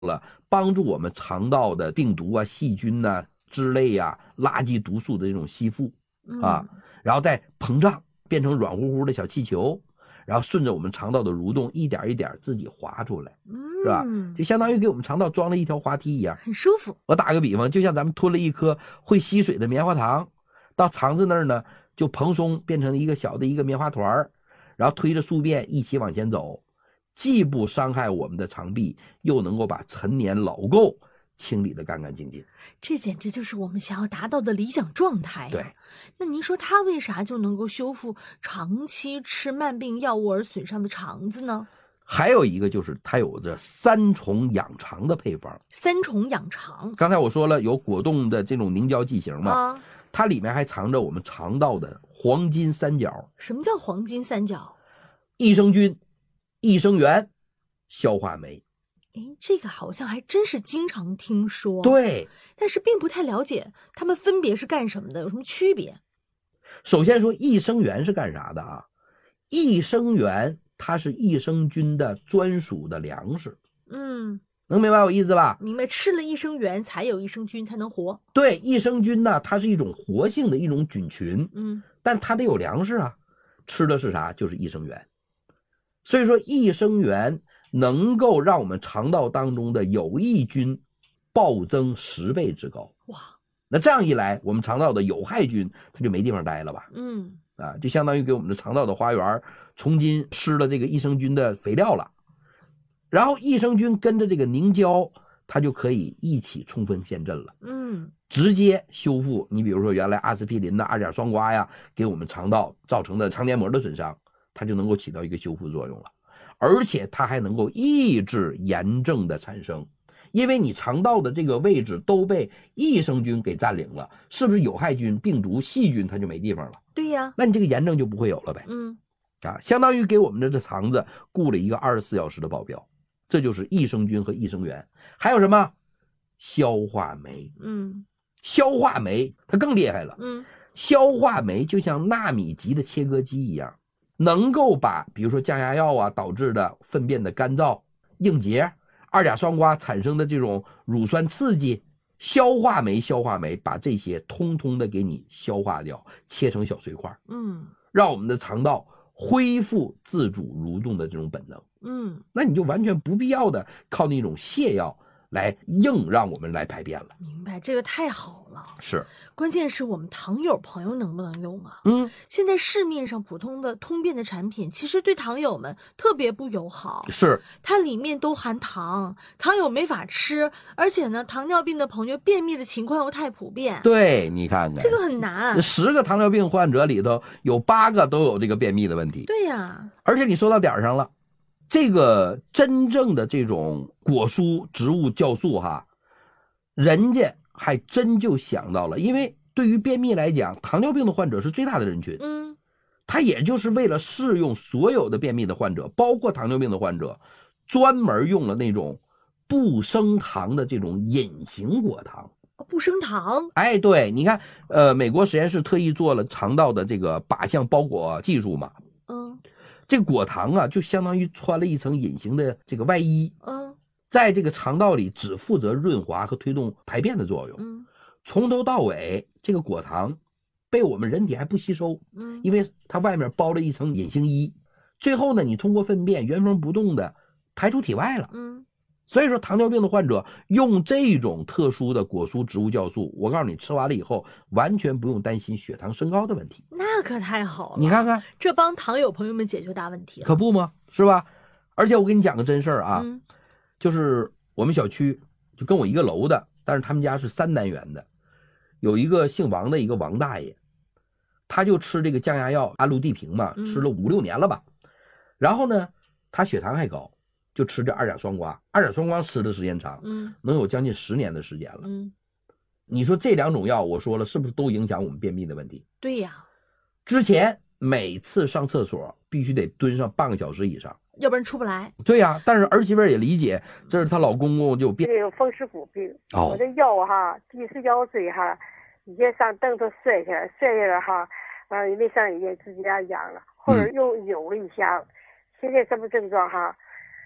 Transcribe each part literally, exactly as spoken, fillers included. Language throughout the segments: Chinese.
了帮助我们肠道的病毒啊、细菌啊、脂类啊、垃圾毒素的这种吸附啊，然后再膨胀变成软乎乎的小气球，然后顺着我们肠道的蠕动一点一点自己滑出来，是吧？就相当于给我们肠道装了一条滑梯一样， 很舒服。 我打个比方，就像咱们吞了一颗会吸水的棉花糖，到肠子那儿呢就蓬松变成一个小的一个棉花团，然后推着宿便一起往前走，既不伤害我们的肠壁，又能够把陈年老垢清理得干干净净。 这简直就是我们想要达到的理想状态呀。 对， 那您说它为啥就能够修复长期吃慢病药物而损伤的肠子呢？ 还有一个就是它有着三重养肠的配方。 三重养肠， 刚才我说了有果冻的这种凝胶剂型嘛， 啊， 它里面还藏着我们肠道的黄金三角。 什么叫黄金三角？ 益生菌、益生元、消化酶。 诶，这个好像还真是经常听说， 对， 但是并不太了解它们分别是干什么的，有什么区别？ 首先说益生元是干啥的啊？益生元它是益生菌的专属的粮食。 嗯， 能明白我意思吧？ 明白，吃了益生元才有益生菌才能活。 对，益生菌呢，它是一种活性的一种菌群， 嗯， 但它得有粮食啊，吃的是啥？就是益生元。所以说益生元能够让我们肠道当中的有益菌暴增十倍之高。 哇， 那这样一来，我们肠道的有害菌它就没地方待了吧？ 嗯， 啊，就相当于给我们的肠道的花园重新施了这个益生菌的肥料了。然后益生菌跟着这个凝胶，它就可以一起冲锋陷阵了。 嗯， 直接修复你比如说原来阿司匹林的二甲双胍呀给我们肠道造成的肠黏膜的损伤，它就能够起到一个修复作用了。而且它还能够抑制炎症的产生，因为你肠道的这个位置都被益生菌给占领了，是不是有害菌、病毒、细菌它就没地方了？ 对呀， 那你这个炎症就不会有了呗。 嗯， 啊，相当于给我们的这肠子雇了一个二十四小时的保镖，这就是益生菌和益生元。还有什么？消化酶。 嗯， 消化酶它更厉害了。 嗯， 消化酶就像纳米级的切割机一样，能够把比如说降压药啊导致的粪便的干燥、硬结、二甲双胍产生的这种乳酸刺激，消化酶消化酶把这些通通的给你消化掉，切成小碎块， 嗯， 让我们的肠道恢复自主蠕动的这种本能。 嗯， 那你就完全不必要的靠那种泻药来硬让我们来排便了。 明白，这个太好了。 是， 关键是我们糖友朋友能不能用啊？ 嗯， 现在市面上普通的通便的产品，其实对糖友们特别不友好。 是， 它里面都含糖，糖友没法吃，而且呢，糖尿病的朋友便秘的情况又太普遍。 对，你看看这个很难。 十个糖尿病患者里头有八个都有这个便秘的问题。 对呀， 而且你说到点儿上了，这个真正的这种果蔬植物酵素哈，人家还真就想到了，因为对于便秘来讲，糖尿病的患者是最大的人群， 嗯， 他也就是为了适用所有的便秘的患者，包括糖尿病的患者，专门用了那种不升糖的这种隐形果糖。 不升糖。 哎，对，你看，呃，美国实验室特意做了肠道的这个靶向包裹技术嘛， 嗯， 这个果糖啊，就相当于穿了一层隐形的这个外衣， 嗯， 在这个肠道里只负责润滑和推动排便的作用。 嗯， 从头到尾，这个果糖被我们人体还不吸收， 嗯， 因为它外面包了一层隐形衣。最后呢，你通过粪便原封不动的排出体外了。 嗯， 所以说，糖尿病的患者用这种特殊的果蔬植物酵素，我告诉你，吃完了以后完全不用担心血糖升高的问题。 那可太好了。 你看看， 这帮糖友朋友们解决大问题了。 可不吗？是吧？而且我给你讲个真事儿啊， 嗯， 就是我们小区就跟我一个楼的，但是他们家是三单元的，有一个姓王的一个王大爷，他就吃这个降压药安禄地平嘛， 嗯吃了五六年了吧。然后呢，他血糖还高，就吃这二甲双胍。二甲双胍吃的时间长， 嗯， 能有将近十年的时间了。 嗯， 你说这两种药，我说了，是不是都影响我们便秘的问题？ 对呀， 之前每次上厕所必须得蹲上半个小时以上， 要不然出不来。 对呀、啊，但是儿媳妇也理解，这是她老公公就便有风湿骨病， 哦我的腰哈，第四腰椎哈，以前上凳子摔下来，摔下来哈，完了也没上医院，自己家养了，后来又扭了一下，现在什么症状哈？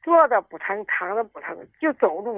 坐着不疼，躺着不疼，就走路